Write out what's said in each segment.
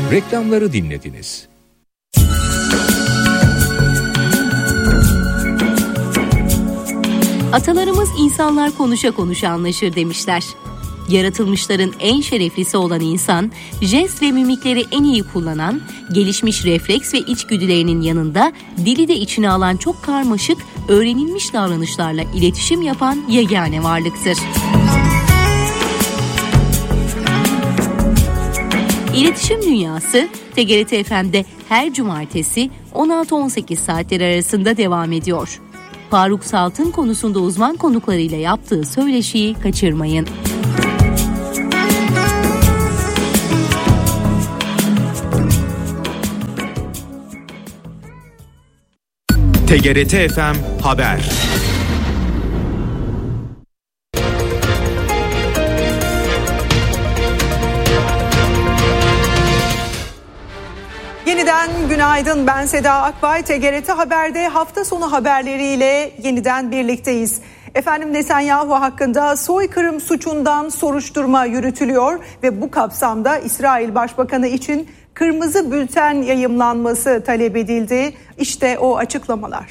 Reklamları dinlediniz. Atalarımız insanlar konuşa konuşa anlaşır demişler. Yaratılmışların en şereflisi olan insan, jest ve mimikleri en iyi kullanan, gelişmiş refleks ve içgüdülerinin yanında dili de içine alan çok karmaşık, öğrenilmiş davranışlarla iletişim yapan yegane varlıktır. İletişim Dünyası, TGRT FM'de her cumartesi 16-18 saatleri arasında devam ediyor. Faruk Salt'ın konusunda uzman konuklarıyla yaptığı söyleşiyi kaçırmayın. TGRT FM Haber. Yeniden günaydın, ben Seda Akbay. TGRT Haber'de hafta sonu haberleriyle yeniden birlikteyiz. Efendim, Netanyahu hakkında soykırım suçundan soruşturma yürütülüyor ve bu kapsamda İsrail Başbakanı için kırmızı bülten yayımlanması talep edildi. İşte o açıklamalar.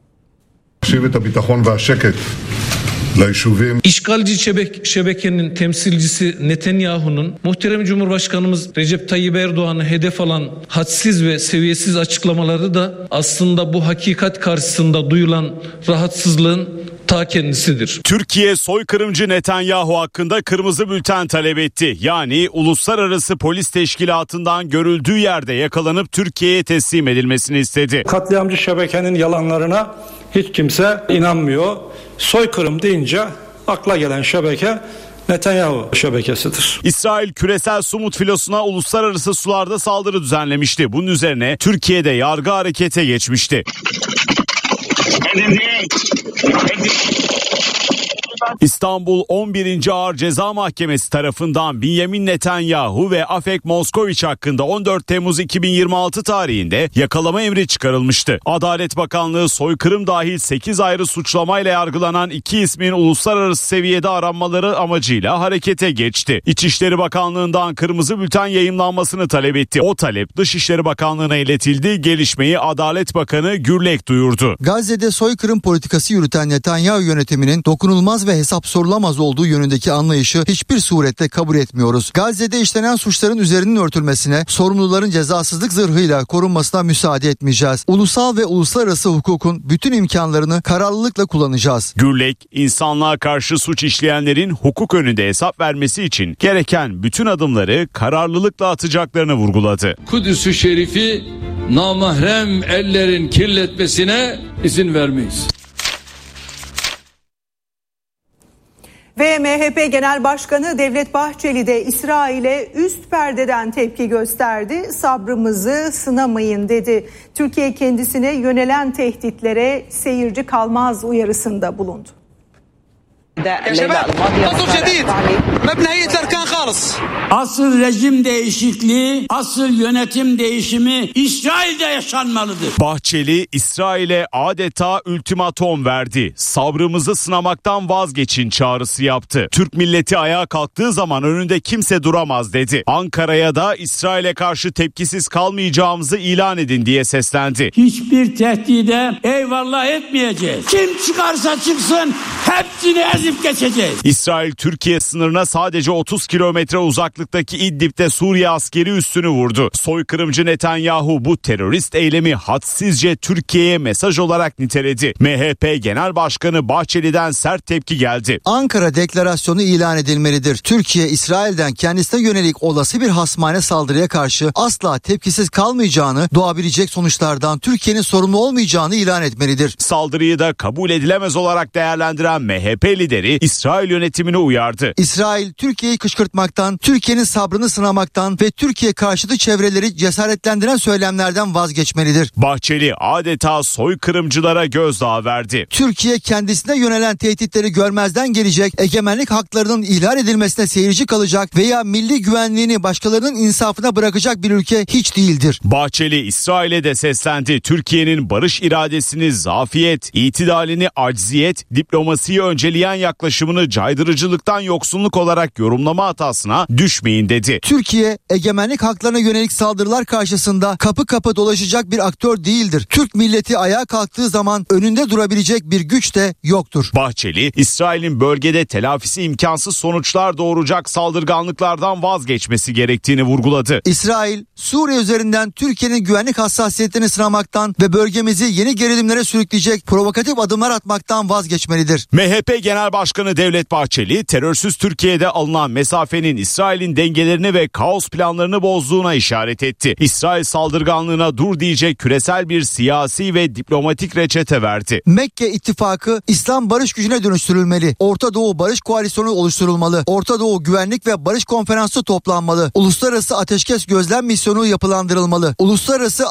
İşgalci şebekenin temsilcisi Netanyahu'nun muhterem Cumhurbaşkanımız Recep Tayyip Erdoğan'ı hedef alan hadsiz ve seviyesiz açıklamaları da aslında bu hakikat karşısında duyulan rahatsızlığın ta kendisidir. Türkiye soykırımcı Netanyahu hakkında kırmızı bülten talep etti. Yani uluslararası polis teşkilatından görüldüğü yerde yakalanıp Türkiye'ye teslim edilmesini istedi. Katliamcı şebekenin yalanlarına hiç kimse inanmıyor. Soykırım deyince akla gelen şebeke Netanyahu şebekesidir. İsrail küresel Sumut filosuna uluslararası sularda saldırı düzenlemişti. Bunun üzerine Türkiye'de yargı harekete geçmişti. İstanbul 11. Ağır Ceza Mahkemesi tarafından Benjamin Netanyahu ve Afek Moskoviç hakkında 14 Temmuz 2026 tarihinde yakalama emri çıkarılmıştı. Adalet Bakanlığı soykırım dahil 8 ayrı suçlamayla yargılanan iki ismin uluslararası seviyede aranmaları amacıyla harekete geçti. İçişleri Bakanlığı'ndan kırmızı bülten yayımlanmasını talep etti. O talep Dışişleri Bakanlığı'na iletildi. Gelişmeyi Adalet Bakanı Gürlek duyurdu. Gazze'de soykırım politikası yürüten Netanyahu yönetiminin dokunulmaz ve hesap sorulamaz olduğu yönündeki anlayışı hiçbir surette kabul etmiyoruz. Gazze'de işlenen suçların üzerinin örtülmesine, sorumluların cezasızlık zırhıyla korunmasına müsaade etmeyeceğiz. Ulusal ve uluslararası hukukun bütün imkanlarını kararlılıkla kullanacağız. Gürlek, insanlığa karşı suç işleyenlerin hukuk önünde hesap vermesi için gereken bütün adımları kararlılıkla atacaklarını vurguladı. Kudüs-ü Şerif'i namahrem ellerin kirletmesine izin vermeyiz. Ve MHP Genel Başkanı Devlet Bahçeli de İsrail'e üst perdeden tepki gösterdi. Sabrımızı sınamayın dedi. Türkiye kendisine yönelen tehditlere seyirci kalmaz uyarısında bulundu. Asıl rejim değişikliği, asıl yönetim değişimi İsrail'de yaşanmalıdır. Bahçeli, İsrail'e adeta ultimatom verdi. Sabrımızı sınamaktan vazgeçin çağrısı yaptı. Türk milleti ayağa kalktığı zaman önünde kimse duramaz dedi. Ankara'ya da İsrail'e karşı tepkisiz kalmayacağımızı ilan edin diye seslendi. Hiçbir tehdide eyvallah etmeyeceğiz. Kim çıkarsa çıksın hepsini ezip geçeceğiz. İsrail Türkiye sınırına sadece 30 kilometre uzaklıktaki İdlib'de Suriye askeri üssünü vurdu. Soykırımcı Netanyahu bu terörist eylemi hadsizce Türkiye'ye mesaj olarak niteledi. MHP Genel Başkanı Bahçeli'den sert tepki geldi. Ankara Deklarasyonu ilan edilmelidir. Türkiye, İsrail'den kendisine yönelik olası bir hasmane saldırıya karşı asla tepkisiz kalmayacağını, doğabilecek sonuçlardan Türkiye'nin sorumlu olmayacağını ilan etmelidir. Saldırıyı da kabul edilemez olarak değerlendiren MHP lideri İsrail yönetimini uyardı. İsrail, Türkiye'yi kışkırtmaktan, Türkiye'nin sabrını sınamaktan ve Türkiye karşıtı çevreleri cesaretlendiren söylemlerden vazgeçmelidir. Bahçeli adeta soykırımcılara gözdağı verdi. Türkiye kendisine yönelen tehditleri görmezden gelecek, egemenlik haklarının ihlal edilmesine seyirci kalacak veya milli güvenliğini başkalarının insafına bırakacak bir ülke hiç değildir. Bahçeli İsrail'e de seslendi. Türkiye'nin barış iradesini zafiyet, itidalini acziyet, diplomasiyi önceleyen yaklaşımını caydırıcılıktan yoksunluk olarak yorumlama hatasına düşmeyin dedi. Türkiye egemenlik haklarına yönelik saldırılar karşısında kapı kapı dolaşacak bir aktör değildir. Türk milleti ayağa kalktığı zaman önünde durabilecek bir güç de yoktur. Bahçeli, İsrail'in bölgede telafisi imkansız sonuçlar doğuracak saldırganlıklardan vazgeçmesi gerektiğini vurguladı. İsrail, Suriye üzerinden Türkiye'nin güvenlik hassasiyetlerini sınamaktan ve bölgemizi yeni gerilimlere sürükleyecek provokatif adımlar atmaktan vazgeçmelidir. MHP Genel Başkanı Devlet Bahçeli, terörsüz Türkiye'de alınan mesafenin İsrail'in dengelerini ve kaos planlarını bozduğuna işaret etti. İsrail saldırganlığına dur diyecek küresel bir siyasi ve diplomatik reçete verdi. Mekke ittifakı İslam barış gücüne dönüştürülmeli. Orta Doğu Barış Koalisyonu oluşturulmalı. Orta Doğu Güvenlik ve Barış Konferansı toplanmalı. Uluslararası Ateşkes Gözlem Misyonu yapılandırılmalı. Uluslararası